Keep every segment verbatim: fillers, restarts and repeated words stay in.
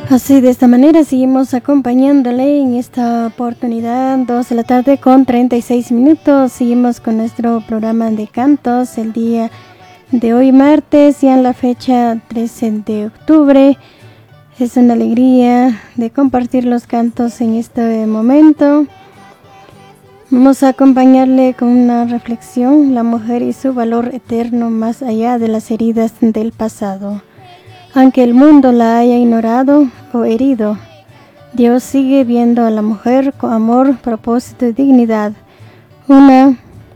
Así, de esta manera seguimos acompañándole en esta oportunidad, dos de la tarde con treinta y seis minutos. Seguimos con nuestro programa de cantos el día de hoy, martes, ya en la fecha trece de octubre. Es una alegría de compartir los cantos en este momento. Vamos a acompañarle con una reflexión, la mujer y su valor eterno más allá de las heridas del pasado. Aunque el mundo la haya ignorado o herido, Dios sigue viendo a la mujer con amor, propósito y dignidad, una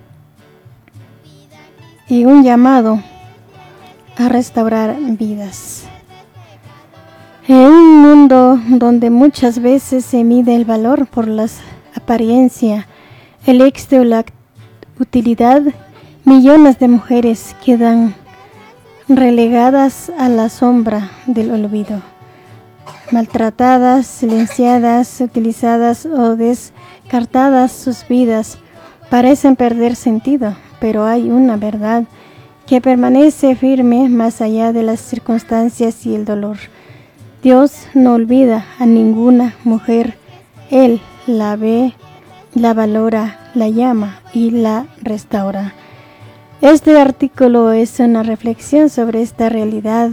y un llamado a restaurar vidas. En un mundo donde muchas veces se mide el valor por la apariencia, el éxito y la utilidad, millones de mujeres quedan relegadas a la sombra del olvido, maltratadas, silenciadas, utilizadas o descartadas. Sus vidas parecen perder sentido, pero hay una verdad que permanece firme más allá de las circunstancias y el dolor. Dios no olvida a ninguna mujer. Él la ve, la valora, la llama y la restaura. Este artículo es una reflexión sobre esta realidad.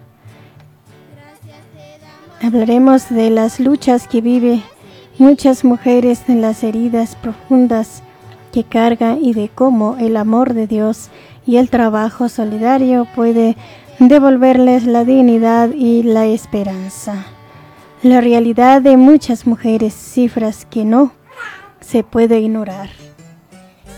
Hablaremos de las luchas que viven muchas mujeres, en las heridas profundas que cargan y de cómo el amor de Dios y el trabajo solidario puede devolverles la dignidad y la esperanza. La realidad de muchas mujeres, cifras que no se puede ignorar.